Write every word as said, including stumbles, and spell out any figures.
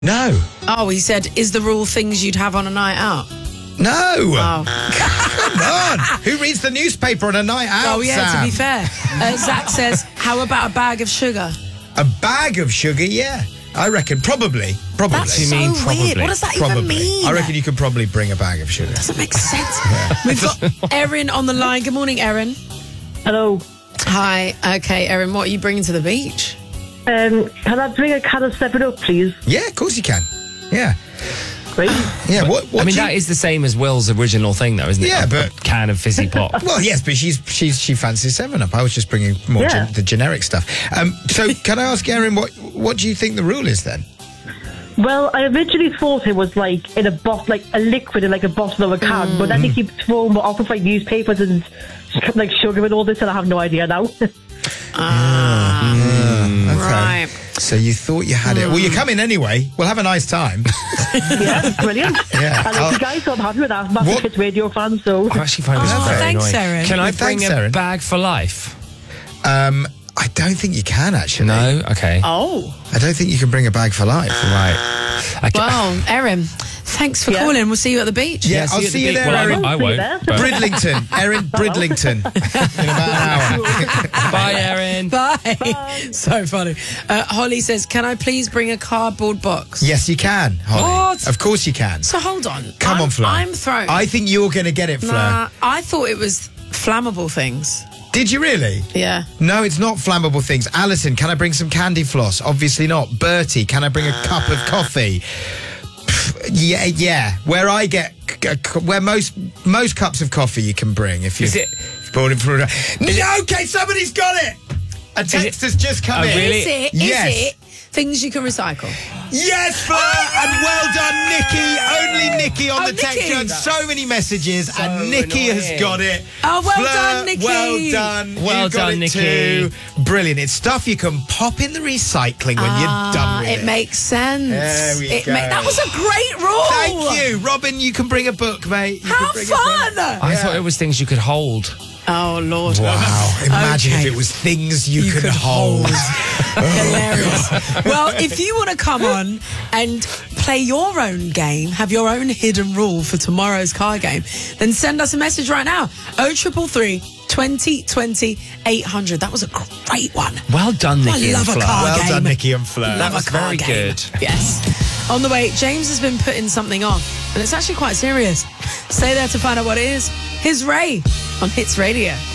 No. Oh, he said, is the rule things you'd have on a night out? No. Oh, Come on. Who reads the newspaper on a night out, oh yeah, Sam? to be fair. Uh, Zach says, how about a bag of sugar? A bag of sugar, yeah. I reckon probably. Probably. That's You so mean weird. probably? What does that probably. even mean? I reckon you could probably bring a bag of sugar. Doesn't make sense. We've got Erin on the line. Good morning, Erin. Hello. Hi. Okay, Erin, what are you bringing to the beach? Um, can I bring a can of seven up, please? Yeah, of course you can. Yeah. Great. Yeah, what, what I mean, do you- that is the same as Will's original thing, though, isn't it? Yeah, A but- can of fizzy pop. Well, yes, but she's she's she fancies Seven Up. I was just bringing more Yeah. gen- the generic stuff. Um, so, can I ask Erin, what what do you think the rule is then? Well, I originally thought it was like in a bottle, like a liquid in like a bottle or a can, but then they keep throwing off of like newspapers and like sugar and all this, and I have no idea now. Okay. Right. So you thought you had it. Well, you come in anyway. We'll have a nice time. Yeah, brilliant. Yeah. And I'll- like, you guys, so I'm happy with that. Massive What- Hits Radio fan, so. I actually find this Oh, very thanks, annoying. Erin. Can I Yeah, bring thanks, a Erin. bag for life? Um, I don't think you can actually. No? Okay. Oh. I don't think you can bring a bag for life. Right. I ca- Well, Erin, thanks for Yeah. calling. We'll see you at the beach. Yeah, see I'll you at see the you beach. there, Well, Erin. I, I See you won't. there. but- Bridlington, Erin Bridlington, in about an hour. Bye, Erin. Bye. So funny. Uh, Holly says, can I please bring a cardboard box? Yes, you can, Holly. What? Of course you can. So hold on. Come I'm, on, Flo. I'm thrown. I think you're going to get it, Flo. Nah, I thought it was flammable things. Did you really? Yeah. No, it's not flammable things. Alison, can I bring some candy floss? Obviously not. Bertie, can I bring a cup of coffee? Pff, Yeah, yeah. Where I get, where most most cups of coffee you can bring if you Is it- brought it from. No, okay, somebody's got it. A text has just come Oh, in. really? Is it? Is Yes. it things you can recycle? Yes, Flo, and well done, Nikki. Only Nikki on Oh, the text. Nikki. You had so many messages, and Nikki has annoying. got it. Oh, well Flo, done, Nikki. Well done. Well you got done, it Nikki. Too. Brilliant. It's stuff you can pop in the recycling when you're done Ah, with it. it makes sense. There we it go. ma- that was a great rule. Thank you, Robin. You can bring a book, mate. You How can bring a book. fun! I thought it was things you could hold. Oh, Lord. Wow. Imagine Okay. if it was things you, You could, could hold. Hilarious. Well, if you want to come on and play your own game, have your own hidden rule for tomorrow's car game, then send us a message right now. oh triple three, twenty twenty, eight hundred. That was a great one. Well done, Nikki. I love and a Flo. car Well game. done, Nikki and Flo. Love That a was car very game. good. Yes. On the way, James has been putting something on, and it's actually quite serious. Stay there to find out what it is. Here's Ray on Hits Radio.